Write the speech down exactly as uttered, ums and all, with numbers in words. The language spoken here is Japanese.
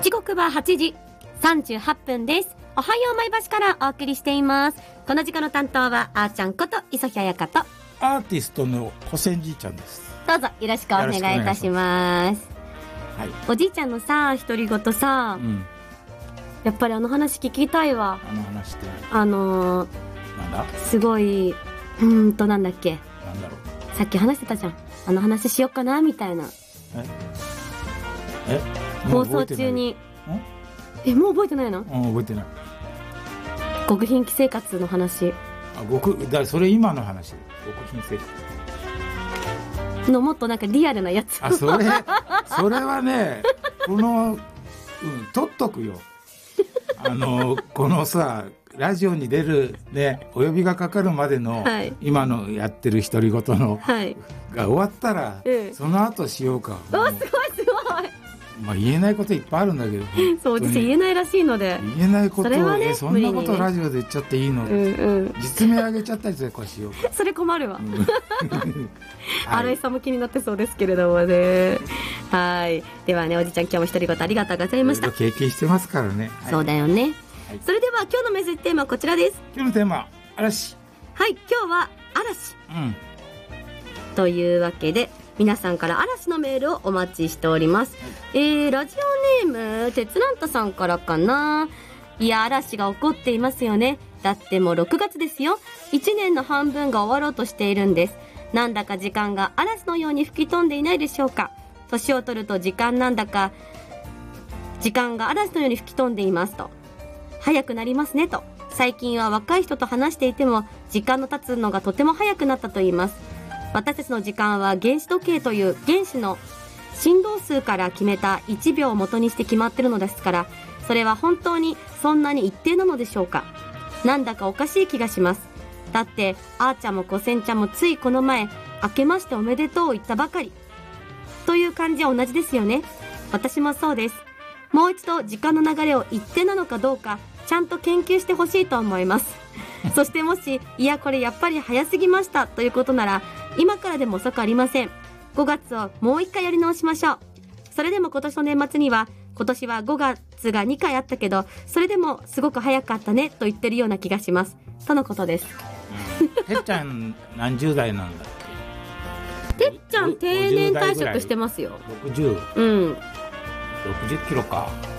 時刻ははちじさんじゅうはっぷんです。おはよう前橋からお送りしています。この時間の担当はあーちゃんこと磯日彩香とアーティストの小千じいちゃんです。 どうぞよろしくお願いいたします。はい、おじいちゃんのさ独り言さ、うん、やっぱりあの話聞きたいわ。 あの話ってあのー、 なんだすごいうーんとなんだっけ、 なんだろう、 さっき話してたじゃん、あの話しよっかなみたいな。 ええ放送中にえもう覚えてないの？ うん、覚えてない。 極貧生活の話。 あ、極だ、それ今の話。極貧生活のもっとなんかリアルなやつ。 あ、それそれはね、この、うん、取っとくよ。あのこのさラジオに出るね、お呼びがかかるまでの、はい、今のやってる独り言の、はい、が終わったら、うん、その後しようか。 お、すごいすごい。 まあ、言えないこといっぱいあるんだけど、 そう私言えないらしいので、 言えないことを そ,、ね、そんなことね、 ラジオで言っちゃっていいの、うんうん、実名あげちゃったりするからしようか。 それ困るわ、うん、新井さんも気になってそうですけれどもね。はい、ではね、おじちゃん今日も独り言ありがとうございました。 経験してますからね、 はい、そうだよね、はい、それでは今日のメッセージテーマはこちらです。 今日のテーマ嵐。 はい、今日は嵐、うん、というわけで皆さんから嵐のメールをお待ちしております、はい、えー、ラジオネームてつらんたさんからかな。いや嵐が起こっていますよね。だってもうろくがつですよ。いちねんの半分が終わろうとしているんです。なんだか時間が嵐のように吹き飛んでいないでしょうか。年を取ると時間なんだか時間が嵐のように吹き飛んでいますと。早くなりますねと。最近は若い人と話していても時間の経つのがとても早くなったと言います。私たちの時間は原子時計という原子の振動数から決めたいちびょうを元にして決まっているのですから、それは本当にそんなに一定なのでしょうか。なんだかおかしい気がします。だってあーちゃんもこせんちゃんもついこの前明けましておめでとうを言ったばかりという感じは同じですよね。私もそうです。もう一度時間の流れを一定なのかどうかちゃんと研究してほしいと思います。そしてもしいやこれやっぱり早すぎましたということなら今からでも遅くありません。ごがつをもう一回やり直しましょう。それでも今年の年末には今年はごがつがにかいあったけどそれでもすごく早かったねと言ってるような気がしますとのことです。 てっちゃん何十代なんだっけ。てっちゃん定年退職してますよ。 ろくじゅう、 うん、 ろくじゅっキロか。